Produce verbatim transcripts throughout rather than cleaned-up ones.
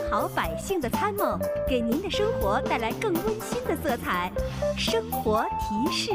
好百姓的参谋，给您的生活带来更温馨的色彩。生活提示。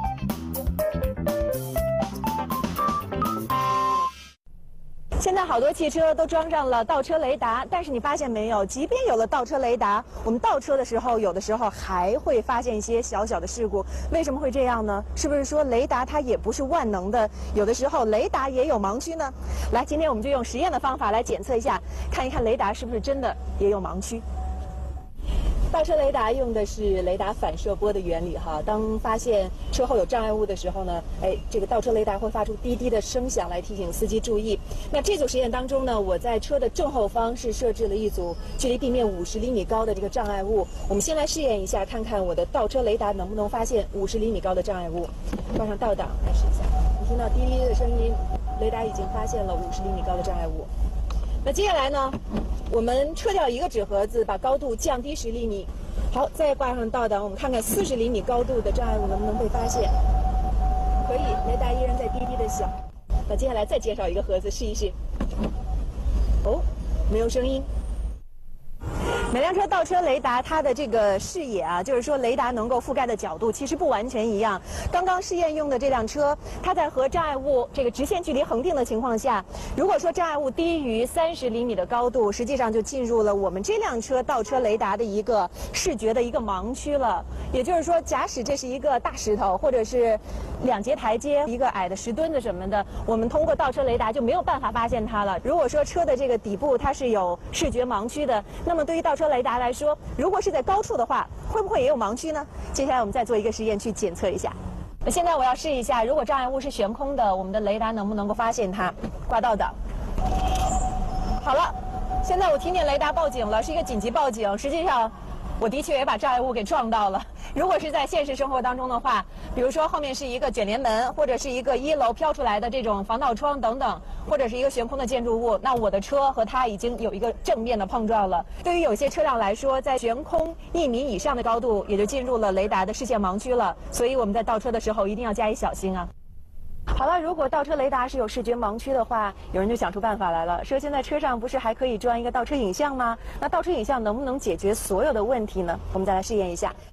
现在好多汽车都装上了倒车雷达，但是你发现没有，即便有了倒车雷达，我们倒车的时候，有的时候还会发现一些小小的事故。为什么会这样呢？是不是说雷达它也不是万能的？有的时候雷达也有盲区呢？来，今天我们就用实验的方法来检测一下，看一看雷达是不是真的也有盲区。倒车雷达用的是雷达反射波的原理哈，当发现车后有障碍物的时候呢，哎，这个倒车雷达会发出滴滴的声响来提醒司机注意。那这组实验当中呢，我在车的正后方是设置了一组距离地面五十厘米高的这个障碍物。我们先来试验一下，看看我的倒车雷达能不能发现五十厘米高的障碍物。挂上倒档来试一下，你听到滴滴的声音，雷达已经发现了五十厘米高的障碍物。那接下来呢，我们撤掉一个纸盒子，把高度降低十厘米。好，再挂上倒档，我们看看四十厘米高度的障碍物能不能被发现。可以，雷达依然在滴滴的响。那接下来再介绍一个盒子试一试。哦，没有声音。每辆车倒车雷达它的这个视野啊，就是说雷达能够覆盖的角度其实不完全一样。刚刚试验用的这辆车，它在和障碍物这个直线距离恒定的情况下，如果说障碍物低于三十厘米的高度，实际上就进入了我们这辆车倒车雷达的一个视觉的一个盲区了。也就是说，假使这是一个大石头，或者是两节台阶、一个矮的石墩子什么的，我们通过倒车雷达就没有办法发现它了。如果说车的这个底部它是有视觉盲区的，那么对于倒车雷达来说，如果是在高处的话，会不会也有盲区呢？接下来我们再做一个实验去检测一下。那现在我要试一下，如果障碍物是悬空的，我们的雷达能不能够发现它？挂倒档。好了，现在我听见雷达报警了，是一个紧急报警。实际上，我的确也把障碍物给撞到了。如果是在现实生活当中的话，比如说后面是一个卷帘门，或者是一个一楼飘出来的这种防盗窗等等，或者是一个悬空的建筑物，那我的车和它已经有一个正面的碰撞了。对于有些车辆来说，在悬空一米以上的高度，也就进入了雷达的视线盲区了。所以我们在倒车的时候一定要加以小心啊。好了，如果倒车雷达是有视觉盲区的话，有人就想出办法来了，说现在车上不是还可以装一个倒车影像吗？那倒车影像能不能解决所有的问题呢？我们再来试验一下。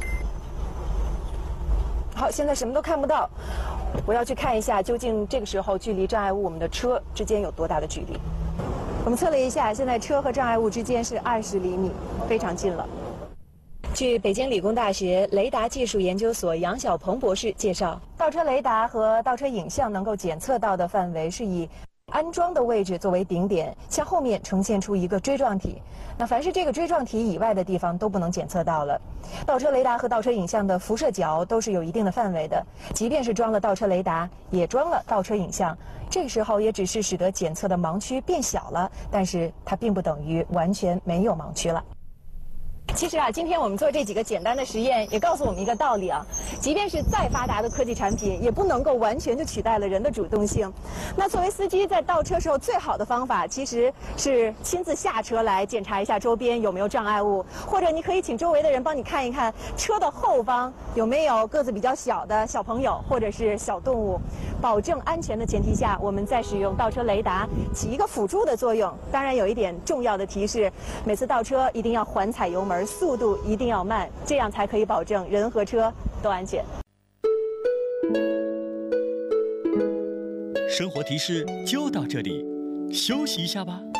好，现在什么都看不到，我要去看一下究竟这个时候距离障碍物我们的车之间有多大的距离。我们测了一下，现在车和障碍物之间是二十厘米，非常近了。据北京理工大学雷达技术研究所杨晓鹏博士介绍，倒车雷达和倒车影像能够检测到的范围是以安装的位置作为顶点，向后面呈现出一个锥状体。那凡是这个锥状体以外的地方都不能检测到了。倒车雷达和倒车影像的辐射角都是有一定的范围的，即便是装了倒车雷达，也装了倒车影像，这个时候也只是使得检测的盲区变小了，但是它并不等于完全没有盲区了。其实啊，今天我们做这几个简单的实验，也告诉我们一个道理啊，即便是再发达的科技产品，也不能够完全就取代了人的主动性。那作为司机在倒车时候，最好的方法其实是亲自下车来检查一下周边有没有障碍物，或者你可以请周围的人帮你看一看车的后方有没有个子比较小的小朋友或者是小动物。保证安全的前提下，我们再使用倒车雷达起一个辅助的作用。当然有一点重要的提示，每次倒车一定要缓踩油门，速度一定要慢，这样才可以保证人和车都安全。 生活提示就到这里，休息一下吧。